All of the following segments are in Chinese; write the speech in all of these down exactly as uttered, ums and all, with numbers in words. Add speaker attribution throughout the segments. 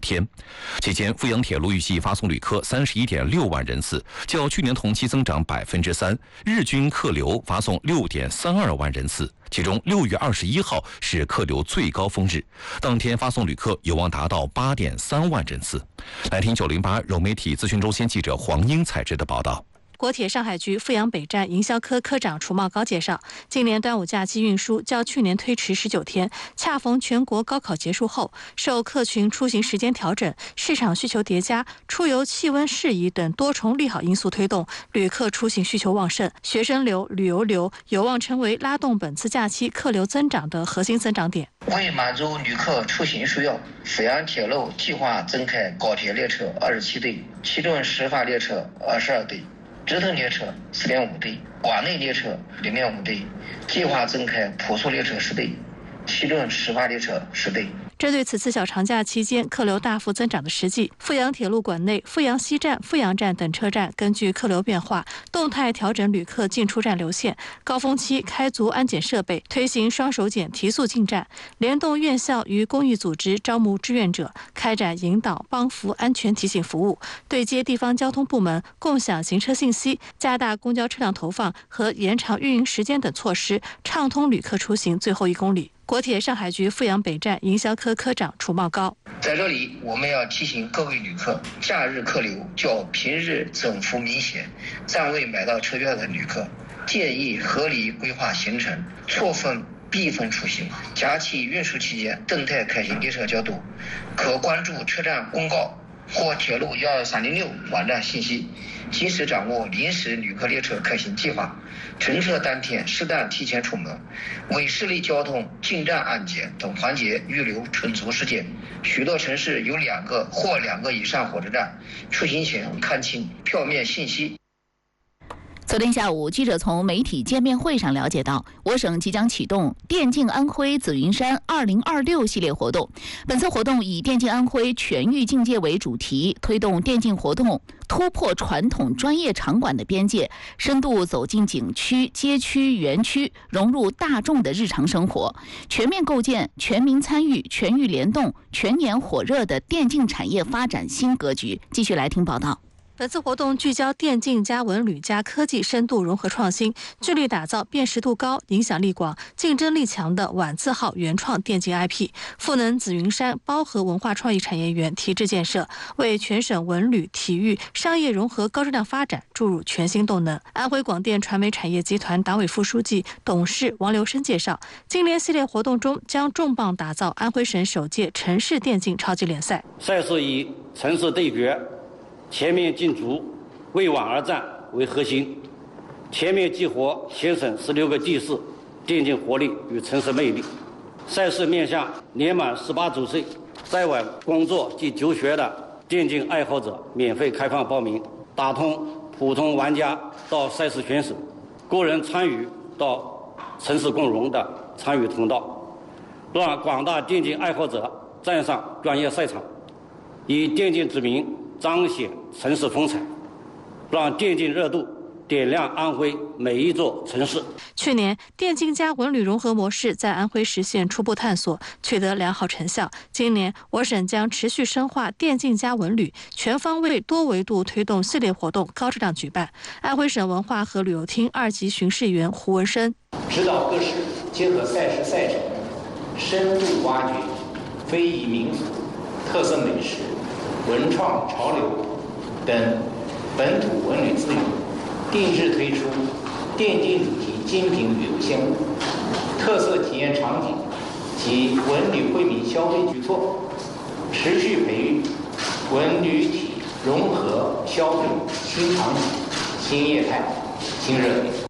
Speaker 1: 天。期间，阜阳铁路预计发送旅客三十一点六万人次，较去年同期增长百分之三，日均客流发送六点三二万人次。其中六月二十一号是客流最高峰日，当天发送旅客有望达到八点三万人次。来听九零八融媒体资讯中心记者黄英采制的报道。
Speaker 2: 国铁上海局阜阳北站营销科科长楚茂高介绍，今年端午假期运输较去年推迟十九天，恰逢全国高考结束后，受客群出行时间调整、市场需求叠加、出游气温适宜等多重利好因素推动，旅客出行需求旺盛，学生流、旅游流有望成为拉动本次假期客流增长的核心增长点。
Speaker 3: 为满足旅客出行需要，阜阳铁路计划增开高铁列车二十七对，其中始发列车二十二对。直通列车四点五对，广内列车零点五对，计划增开普速列车十对，其中始发列车十对。
Speaker 2: 针对此次小长假期间客流大幅增长的实际，阜阳铁路管内阜阳西站、阜阳站等车站根据客流变化，动态调整旅客进出站流线，高峰期开足安检设备，推行双手检提速进站，联动院校与公益组织招募志愿者，开展引导帮扶安全提醒服务，对接地方交通部门，共享行车信息，加大公交车辆投放和延长运营时间等措施，畅通旅客出行最后一公里。国铁上海局阜阳北站营销科科长楚茂高
Speaker 3: 在这里，我们要提醒各位旅客，假日客流较平日增幅明显，暂未买到车票的旅客，建议合理规划行程，错峰避峰出行。假期运输期间动态开行列车较多，可关注车站公告或铁路一二三零六网站信息，及时掌握临时旅客列车开行计划，乘车当天适当提前出门，为市内交通进站安检等环节预留充足时间。许多城市有两个或两个以上火车站，出行前看清票面信息。
Speaker 4: 昨天下午，记者从媒体见面会上了解到，我省即将启动电竞安徽紫云山二零二六系列活动。本次活动以电竞安徽全域境界为主题，推动电竞活动突破传统专业场馆的边界，深度走进景区、街区、园区，融入大众的日常生活，全面构建全民参与、全域联动、全年火热的电竞产业发展新格局。继续来听报道。
Speaker 2: 本次活动聚焦电竞加文旅加科技深度融合创新，致力打造辨识度高、影响力广、竞争力强的晚字号原创电竞 I P， 赋能紫云山包河文化创意产业园提质建设，为全省文旅、体育、商业融合高质量发展注入全新动能。安徽广电传媒产业集团党委副书记、董事王留生介绍，今年系列活动中将重磅打造安徽省首届城市电竞超级联赛。
Speaker 5: 赛事以城市对决、全面竞逐、为网而战为核心，全面激活全省十六个地市电竞活力与城市魅力。赛事面向年满十八周岁在外工作及就学的电竞爱好者免费开放报名，打通普通玩家到赛事选手、个人参与到城市共融的参与通道，让广大电竞爱好者站上专业赛场，以电竞之名彰显城市风采，让电竞热度点亮安徽每一座城市。
Speaker 2: 去年，电竞加文旅融合模式在安徽实现初步探索，取得良好成效。今年，我省将持续深化电竞加文旅，全方位、多维度推动系列活动高质量举办。安徽省文化和旅游厅二级巡视员胡文生
Speaker 6: 指导各市结合赛事赛程，深度挖掘非遗民俗、特色美食、文创潮流等本土文旅资源，定制推出电竞主题精品旅游项目、特色体验场景及文旅惠民消费举措，持续培育文旅体融合消费新场景、新业态、新热点。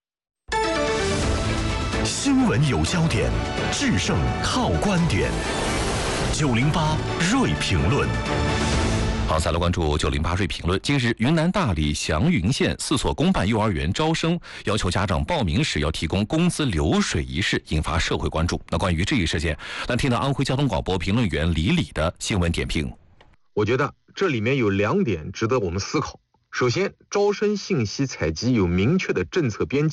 Speaker 7: 新闻有焦点，制胜靠观点。九零八锐评论。
Speaker 1: 好，再来关注九零八锐评论。近日，云南大理祥云县四所公办幼儿园招生要求家长报名时要提供工资流水一事，引发社会关注。那关于这一事件，来听到安徽交通广播评论员李李的新闻点评。
Speaker 8: 我觉得这里面有两点值得我们思考。首先，招生信息采集有明确的政策边界，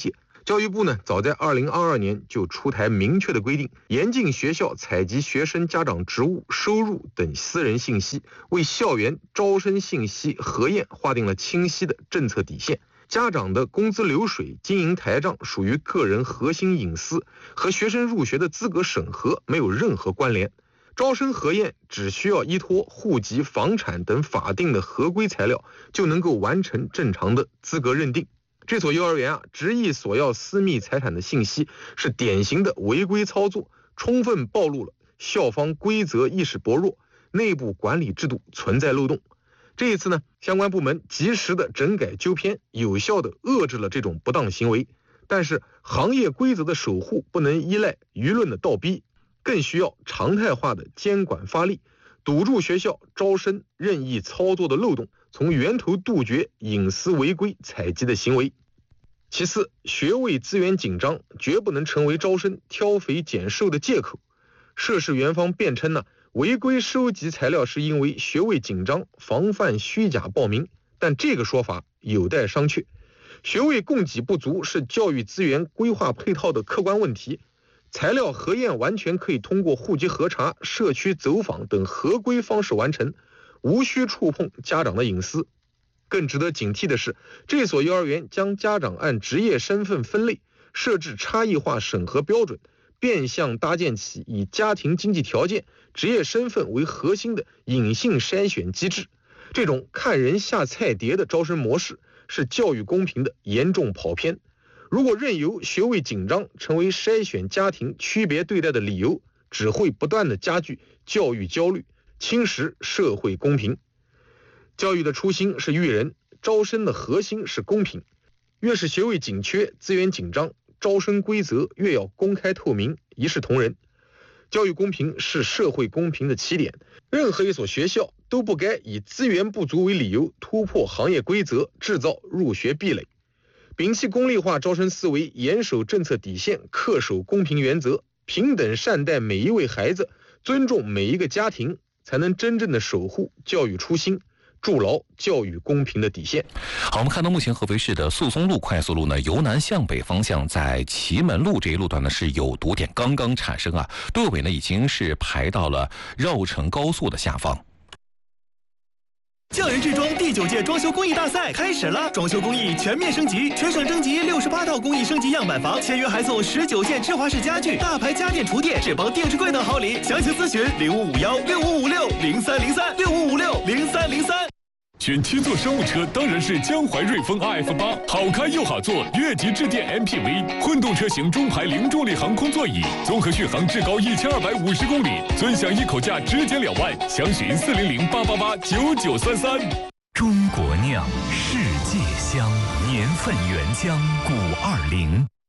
Speaker 8: 教育部呢，早在二零二二年就出台明确的规定，严禁学校采集学生家长职务、收入等私人信息，为校园招生信息核验划定了清晰的政策底线。家长的工资流水、经营台账属于个人核心隐私，和学生入学的资格审核没有任何关联。招生核验只需要依托户籍、房产等法定的合规材料，就能够完成正常的资格认定。这所幼儿园啊，执意索要私密财产的信息，是典型的违规操作，充分暴露了校方规则意识薄弱，内部管理制度存在漏洞。这一次呢，相关部门及时的整改纠偏，有效的遏制了这种不当行为。但是，行业规则的守护不能依赖舆论的倒逼，更需要常态化的监管发力，堵住学校招生任意操作的漏洞，从源头杜绝隐私违规采集的行为。其次，学位资源紧张绝不能成为招生挑肥拣瘦的借口。涉事园方辩称呢，违规收集材料是因为学位紧张，防范虚假报名，但这个说法有待商榷。学位供给不足是教育资源规划配套的客观问题，材料核验完全可以通过户籍核查、社区走访等合规方式完成，无需触碰家长的隐私。更值得警惕的是，这所幼儿园将家长按职业身份分类，设置差异化审核标准，变相搭建起以家庭经济条件、职业身份为核心的隐性筛选机制。这种看人下菜碟的招生模式，是教育公平的严重跑偏。如果任由学位紧张成为筛选家庭区别对待的理由，只会不断的加剧教育焦虑，侵蚀社会公平。教育的初心是育人，招生的核心是公平。越是学位紧缺、资源紧张，招生规则越要公开透明，一视同仁。教育公平是社会公平的起点，任何一所学校都不该以资源不足为理由突破行业规则，制造入学壁垒。摒弃功利化招生思维，严守政策底线，恪守公平原则，平等善待每一位孩子，尊重每一个家庭，才能真正的守护教育初心，筑牢教育公平的底线。
Speaker 1: 好，我们看到目前合肥市的宿松路快速路呢，由南向北方向在祁门路这一路段呢是有堵点刚刚产生啊，队尾呢已经是排到了绕城高速的下方。
Speaker 9: 匠人制装第九届装修工艺大赛开始了，装修工艺全面升级，全省征集六十八套工艺升级样板房，签约还送十九件芝华士家具、大牌家电厨电、智邦定制柜等好礼。详情咨询零五五幺六五五六零三零三六五五六零三零三。
Speaker 10: 选七座商务车当然是江淮瑞风 R F 八，好开又好坐，越级致电 M P V， 混动车型中排零重力航空座椅，综合续航至高一千二百五十公里，尊享一口价直减两万，详询四零零八八八九九三三。
Speaker 7: 中国酿，世界香，年份原浆，古二零。